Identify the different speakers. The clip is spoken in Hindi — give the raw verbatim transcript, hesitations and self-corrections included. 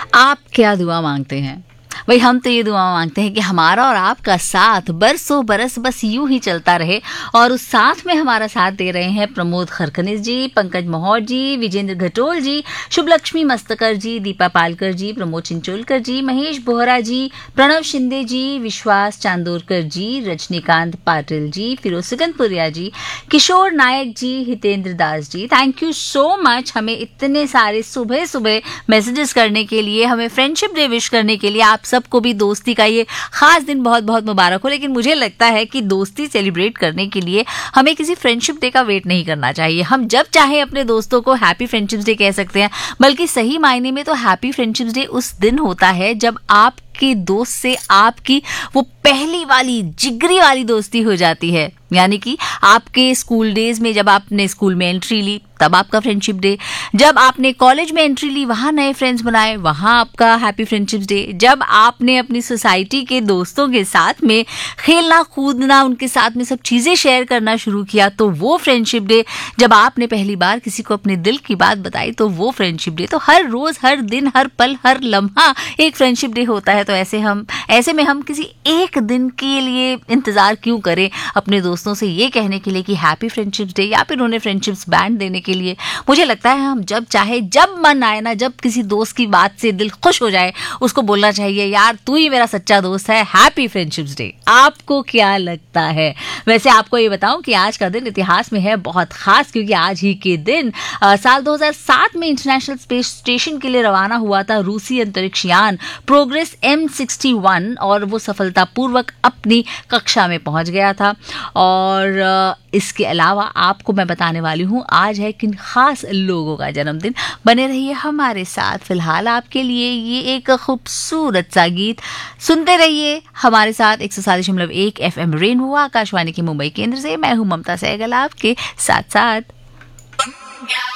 Speaker 1: आप क्या दुआ मांगते हैं? भाई हम तो ये दुआ मांगते हैं कि हमारा और आपका साथ बरसों बरस बस यूं ही चलता रहे। और उस साथ में हमारा साथ दे रहे हैं प्रमोद खरकनिस जी, पंकज मोहर जी, विजेंद्र घटोल जी, शुभलक्ष्मी मस्तकर जी, दीपा पालकर जी, प्रमोद चिंचोलकर जी, महेश बोहरा जी, प्रणव शिंदे जी, विश्वास चांदोरकर जी, रजनीकांत पाटिल जी, फिरोज सिकंदपुरिया जी, किशोर नायक जी, Hitendra Das ji. Thank you so much हमें इतने सारे सुबह सुबह मैसेजेस करने के लिए, हमें फ्रेंडशिप डे विश करने के लिए। आप सबको भी दोस्ती का ये खास दिन बहुत बहुत मुबारक हो। लेकिन मुझे लगता है कि दोस्ती सेलिब्रेट करने के लिए हमें किसी फ्रेंडशिप डे का वेट नहीं करना चाहिए। हम जब चाहे अपने दोस्तों को हैप्पी फ्रेंडशिप डे कह सकते हैं, बल्कि सही मायने में तो हैप्पी फ्रेंडशिप डे उस दिन होता है जब आपके दोस्त से आपकी वो पहली वाली जिगरी वाली दोस्ती हो जाती है। यानी कि आपके स्कूल डेज में जब आपने स्कूल में एंट्री ली तब आपका फ्रेंडशिप डे, जब आपने कॉलेज में एंट्री ली वहां नए फ्रेंड्स बनाए वहां आपका हैप्पी फ्रेंडशिप डे, जब आपने अपनी सोसाइटी के दोस्तों के साथ में खेलना कूदना, उनके साथ में सब चीजें शेयर करना शुरू किया तो वो फ्रेंडशिप डे, जब आपने पहली बार किसी को अपने दिल की बात बताई तो वो फ्रेंडशिप डे। तो हर रोज हर दिन हर पल हर लम्हा एक फ्रेंडशिप डे होता है। तो ऐसे हम ऐसे में हम किसी एक दिन के लिए इंतजार क्यों करें अपने दोस्तों से ये कहने के लिए कि हैप्पी फ्रेंडशिप डे, या फिर उन्हें फ्रेंडशिप्स बैंड देने के लिए। मुझे लगता है हम जब चाहे जब मन आए ना, जब किसी दोस्त की बात से दिल खुश हो जाए उसको बोलना चाहिए यार तू ही मेरा सच्चा दोस्त है, हैप्पी फ्रेंडशिप्स डे। आपको क्या लगता है? वैसे आपको ये बताऊं कि आज का दिन इतिहास में है बहुत खास, क्योंकि आज ही के दिन आ, साल दो हज़ार सात में इंटरनेशनल स्पेस स्टेशन के लिए रवाना हुआ था रूसी अंतरिक्ष यान प्रोग्रेस एम सिक्सटी वन, और वो सफलतापूर्वक अपनी कक्षा में पहुंच गया था। और आ, इसके अलावा आपको मैं बताने वाली हूं आज है किन खास लोगों का जन्मदिन। बने रहिए हमारे साथ। फिलहाल आपके लिए ये एक खूबसूरत सा गीत सुनते रहिए हमारे साथ। एक सौ सात दशमलव एक एफ एम रेनबो आकाशवाणी के मुंबई केंद्र से। मैं हूं ममता सहगल आपके साथ साथ।